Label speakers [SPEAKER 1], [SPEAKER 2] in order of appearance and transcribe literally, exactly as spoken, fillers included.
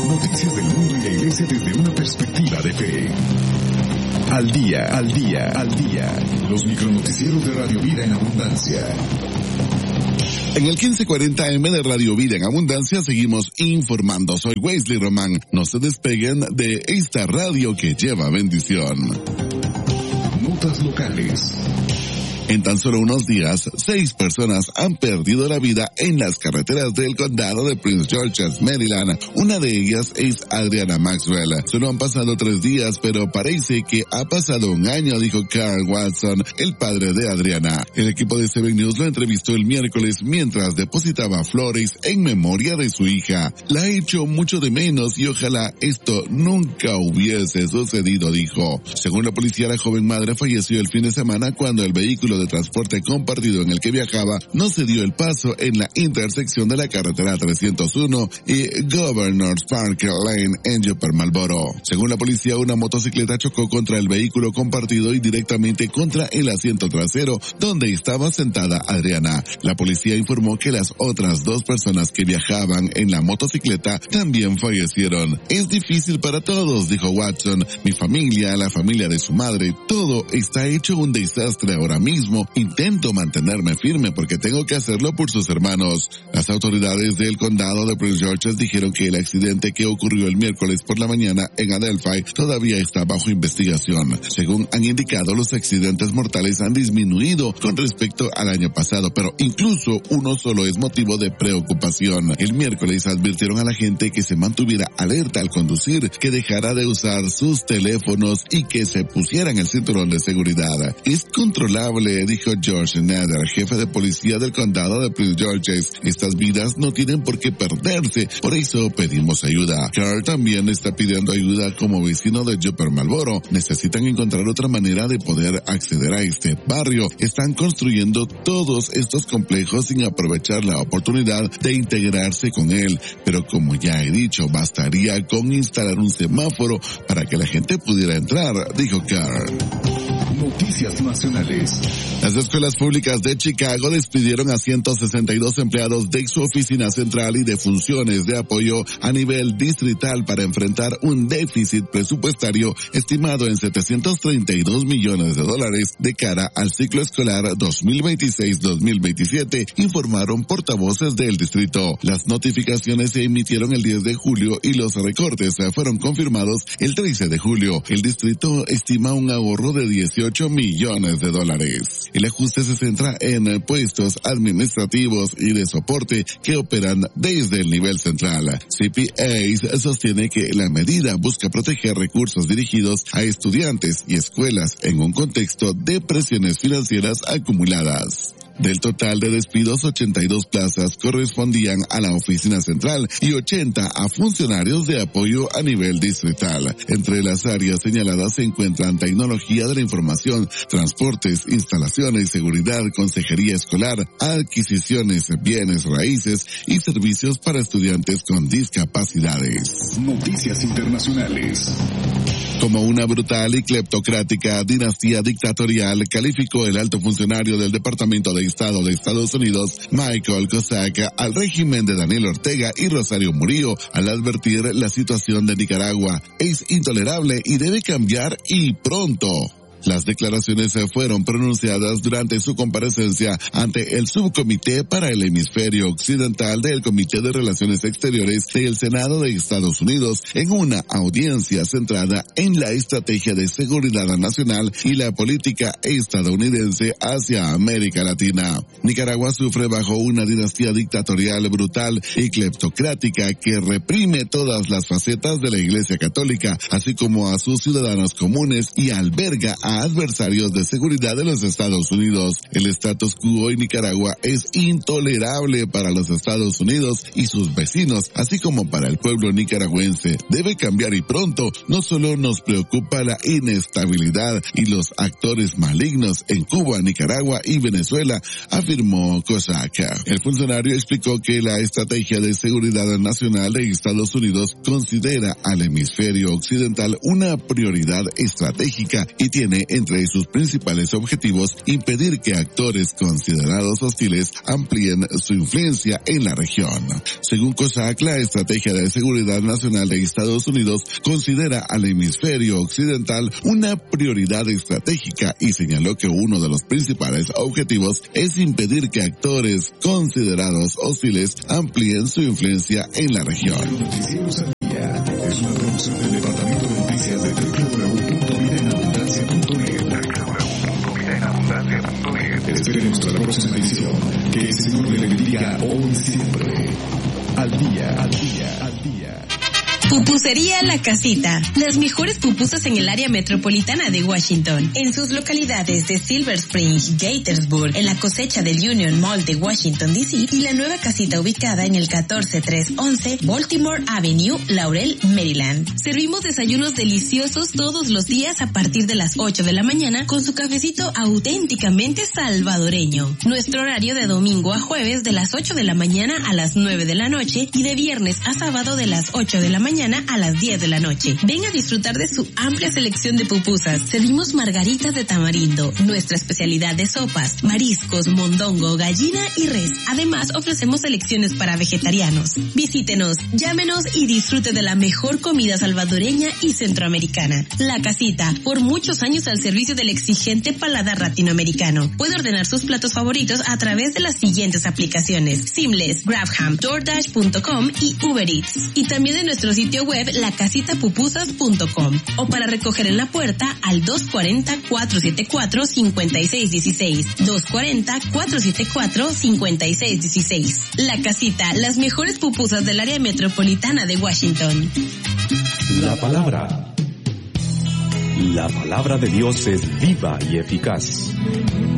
[SPEAKER 1] Noticias del mundo y la iglesia desde una perspectiva de fe. Al día, al día, al día. Los micronoticieros de Radio Vida en Abundancia.
[SPEAKER 2] En el quince cuarenta A M de Radio Vida en Abundancia seguimos informando. Soy Wesley Román. No se despeguen de esta radio que lleva bendición.
[SPEAKER 1] Notas locales.
[SPEAKER 2] En tan solo unos días, seis personas han perdido la vida en las carreteras del condado de Prince George's, Maryland. Una de ellas es Adriana Maxwell. Solo han pasado tres días, pero parece que ha pasado un año, dijo Carl Watson, el padre de Adriana. El equipo de Seven News lo entrevistó el miércoles mientras depositaba flores en memoria de su hija. La he hecho mucho de menos y ojalá esto nunca hubiese sucedido, dijo. Según la policía, la joven madre falleció el fin de semana cuando el vehículo de transporte compartido en el que viajaba no se dio el paso en la intersección de la carretera trescientos uno y Governor's Park Lane en Upper Marlboro. Según la policía, una motocicleta chocó contra el vehículo compartido y directamente contra el asiento trasero donde estaba sentada Adriana. La policía informó que las otras dos personas que viajaban en la motocicleta también fallecieron. Es difícil para todos, dijo Watson. Mi familia, la familia de su madre, todo está hecho un desastre ahora mismo. Intento mantenerme firme porque tengo que hacerlo por sus hermanos. Las autoridades del condado de Prince George's dijeron que el accidente que ocurrió el miércoles por la mañana en Adelphi todavía está bajo investigación. Según han indicado, los accidentes mortales han disminuido con respecto al año pasado, pero incluso uno solo es motivo de preocupación. El miércoles advirtieron a la gente que se mantuviera alerta al conducir, que dejara de usar sus teléfonos y que se pusieran el cinturón de seguridad. Es controlable, dijo George Nader, jefe de policía del condado de Prince George's. Estas vidas no tienen por qué perderse, por eso pedimos ayuda. Carl también está pidiendo ayuda como vecino de Upper Marlboro. Necesitan encontrar otra manera de poder acceder a este barrio. Están construyendo todos estos complejos sin aprovechar la oportunidad de integrarse con él. Pero como ya he dicho, bastaría con instalar un semáforo para que la gente pudiera entrar, dijo Carl.
[SPEAKER 1] Noticias nacionales.
[SPEAKER 2] Las escuelas públicas de Chicago despidieron a ciento sesenta y dos empleados de su oficina central y de funciones de apoyo a nivel distrital para enfrentar un déficit presupuestario estimado en setecientos treinta y dos millones de dólares de cara al ciclo escolar dos mil veintiséis dos mil veintisiete, informaron portavoces del distrito. Las notificaciones se emitieron el diez de julio y los recortes fueron confirmados el trece de julio. El distrito estima un ahorro de dieciocho millones de dólares. El ajuste se centra en puestos administrativos y de soporte que operan desde el nivel central. C P A sostiene que la medida busca proteger recursos dirigidos a estudiantes y escuelas en un contexto de presiones financieras acumuladas. Del total de despidos, ochenta y dos plazas correspondían a la oficina central y ochenta a funcionarios de apoyo a nivel distrital. Entre las áreas señaladas se encuentran tecnología de la información, transportes, instalaciones, seguridad, consejería escolar, adquisiciones, bienes raíces y servicios para estudiantes con discapacidades.
[SPEAKER 1] Noticias internacionales.
[SPEAKER 2] Como una brutal y cleptocrática dinastía dictatorial, calificó el alto funcionario del Departamento de Estado de Estados Unidos, Michael Cossack, al régimen de Daniel Ortega y Rosario Murillo al advertir la situación de Nicaragua es intolerable y debe cambiar y pronto. Las declaraciones fueron pronunciadas durante su comparecencia ante el Subcomité para el Hemisferio Occidental del Comité de Relaciones Exteriores del Senado de Estados Unidos en una audiencia centrada en la estrategia de seguridad nacional y la política estadounidense hacia América Latina. Nicaragua sufre bajo una dinastía dictatorial brutal y cleptocrática que reprime todas las facetas de la Iglesia Católica, así como a sus ciudadanos comunes y alberga a a adversarios de seguridad de los Estados Unidos. El status quo en Nicaragua es intolerable para los Estados Unidos y sus vecinos, así como para el pueblo nicaragüense. Debe cambiar y pronto. No solo nos preocupa la inestabilidad y los actores malignos en Cuba, Nicaragua y Venezuela, afirmó Cossack. El funcionario explicó que la estrategia de seguridad nacional de Estados Unidos considera al hemisferio occidental una prioridad estratégica y tiene tiene entre sus principales objetivos impedir que actores considerados hostiles amplíen su influencia en la región. Según COSAC, la Estrategia de Seguridad Nacional de Estados Unidos considera al hemisferio occidental una prioridad estratégica y señaló que uno de los principales objetivos es impedir que actores considerados hostiles amplíen su influencia en la región.
[SPEAKER 1] Noticieros al Día es una producción del Departamento de Noticias de doble u doble u doble u punto vida en abundancia punto net. doble u doble u doble u punto vida en abundancia punto net. Esperen nuestra próxima edición. Que el Señor le bendiga hoy y siempre. Al día, al día, al día.
[SPEAKER 3] Pupusería La Casita. Las mejores pupusas en el área metropolitana de Washington. En sus localidades de Silver Spring, Gaithersburg, en la cosecha del Union Mall de Washington, D C y la nueva casita ubicada en el catorce trescientos once Baltimore Avenue, Laurel, Maryland. Servimos desayunos deliciosos todos los días a partir de las ocho de la mañana con su cafecito auténticamente salvadoreño. Nuestro horario de domingo a jueves de las ocho de la mañana a las nueve de la noche y de viernes a sábado de las ocho de la mañana a las diez de la noche. Ven a disfrutar de su amplia selección de pupusas. Servimos margaritas de tamarindo, nuestra especialidad de sopas, mariscos, mondongo, gallina y res. Además, ofrecemos selecciones para vegetarianos. Visítenos, llámenos y disfrute de la mejor comida salvadoreña y centroamericana. La Casita, por muchos años al servicio del exigente paladar latinoamericano. Puede ordenar sus platos favoritos a través de las siguientes aplicaciones: Seamless, Grabham, DoorDash punto com y Uber Eats. Y también en nuestro sitio web la casita pupusas punto com o para recoger en la puerta al dos cuatro cero, cuatro siete cuatro, cinco seis uno seis, dos cuatro cero, cuatro siete cuatro, cinco seis uno seis. La Casita, las mejores pupusas del área metropolitana de Washington.
[SPEAKER 4] La palabra. La palabra de Dios es viva y eficaz.